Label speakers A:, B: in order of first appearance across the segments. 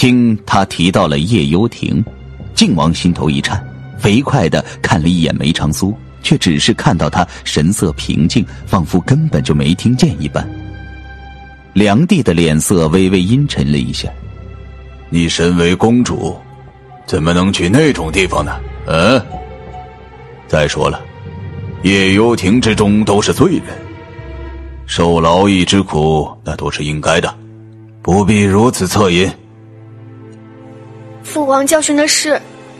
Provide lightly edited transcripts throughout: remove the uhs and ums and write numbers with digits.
A: 听他提到了叶幽亭，靖王心头一颤，飞快地看了一眼梅长苏，却只是看到他神色平静，仿佛根本就没听见一般。梁帝的脸色微微阴沉了一下。
B: 你身为公主，怎么能去那种地方呢？再说了，叶幽亭之中都是罪人，受劳役之苦那都是应该的，不必如此恻隐。
C: 父王教训的是，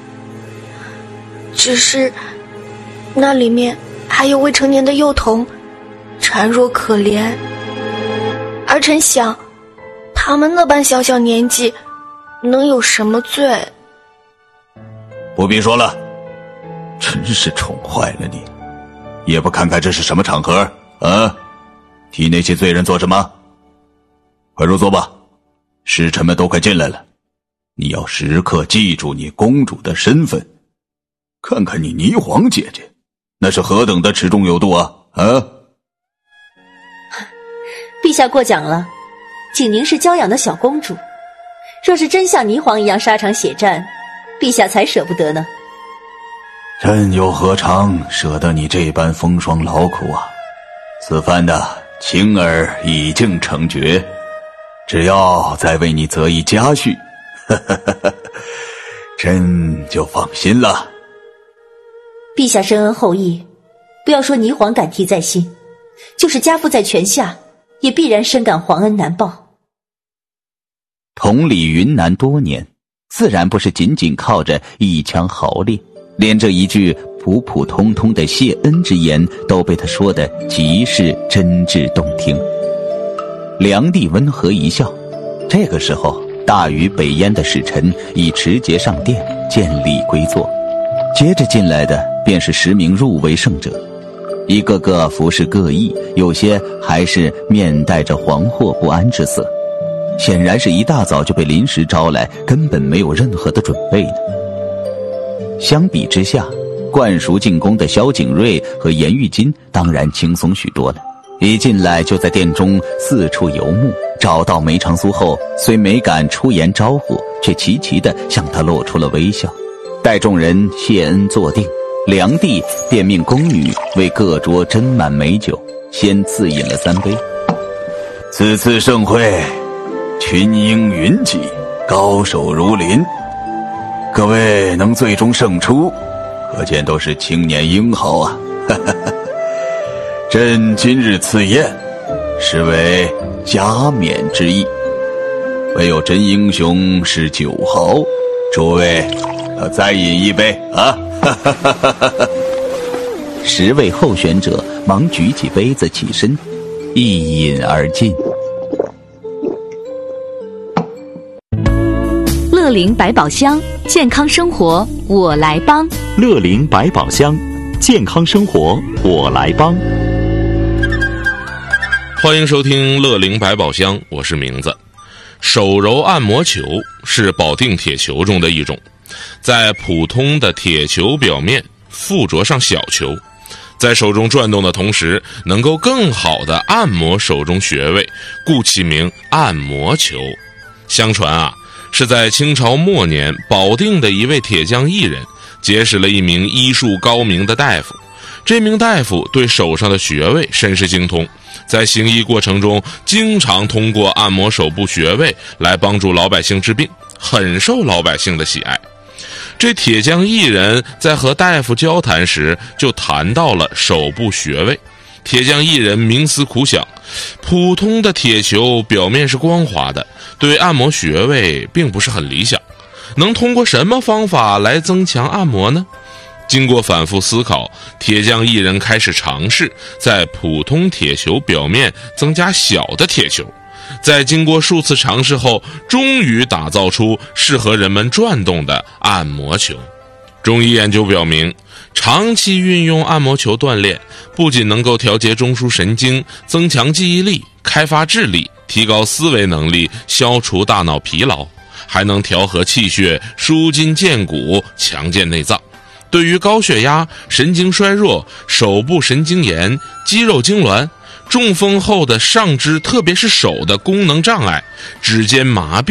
C: 只是那里面还有未成年的幼童，孱弱可怜。儿臣想，他们那般小小年纪，能有什么罪？
B: 不必说了，真是宠坏了你，也不看看这是什么场合啊？提那些罪人做什么？快入座吧，使臣们都快进来了。你要时刻记住你公主的身份，看看你霓凰姐姐，那是何等的持重有度啊！
D: 陛下过奖了，景宁是娇养的小公主，若是真像霓凰一样沙场血战，陛下才舍不得呢。
B: 朕又何尝舍得你这般风霜劳苦啊？此番的青儿已经成绝，只要再为你择一佳婿，朕就放心了。
D: 陛下深恩厚义，不要说霓凰感提在心，就是家父在泉下，也必然深感皇恩难报。
A: 统理云南多年，自然不是仅仅靠着一腔豪烈，连这一句普普通通的谢恩之言都被他说得极是真挚动听。梁帝温和一笑，这个时候大禹北燕的使臣已持节上殿，见礼归坐。接着进来的便是10名入围圣者，一个个服饰各异，有些还是面带着惶惑不安之色，显然是一大早就被临时招来，根本没有任何的准备呢。相比之下，惯熟进宫的萧景睿和颜玉金当然轻松许多了。一进来就在殿中四处游目，找到梅长苏后，虽没敢出言招呼，却齐齐地向他露出了微笑。待众人谢恩坐定，梁帝便命宫女为各桌斟满美酒，先赐饮了3杯。
B: 此次盛会，群英云集，高手如林，各位能最终胜出，可见都是青年英豪啊！朕今日赐宴，实为加冕之意。唯有真英雄是酒豪，诸位可再饮一杯啊
A: ！10位候选者忙举起杯子起身，一饮而尽。
E: 乐龄百宝箱，健康生活我来帮。
F: 乐龄百宝箱，健康生活我来帮。
G: 欢迎收听乐龄百宝箱，我是名字。手揉按摩球是保定铁球中的一种，在普通的铁球表面附着上小球，在手中转动的同时，能够更好地按摩手中穴位，故其名按摩球。相传啊，是在清朝末年，保定的一位铁匠艺人结识了一名医术高明的大夫。这名大夫对手上的穴位甚是精通，在行医过程中经常通过按摩手部穴位来帮助老百姓治病，很受老百姓的喜爱。这铁匠艺人在和大夫交谈时就谈到了手部穴位。铁匠艺人冥思苦想，普通的铁球表面是光滑的，对按摩穴位并不是很理想，能通过什么方法来增强按摩呢？经过反复思考，铁匠艺人开始尝试在普通铁球表面增加小的铁球，在经过数次尝试后，终于打造出适合人们转动的按摩球。中医研究表明，长期运用按摩球锻炼，不仅能够调节中枢神经，增强记忆力，开发智力，提高思维能力，消除大脑疲劳，还能调和气血，舒筋健骨，强健内脏。对于高血压、神经衰弱、手部神经炎、肌肉痉挛、中风后的上肢特别是手的功能障碍、指尖麻痹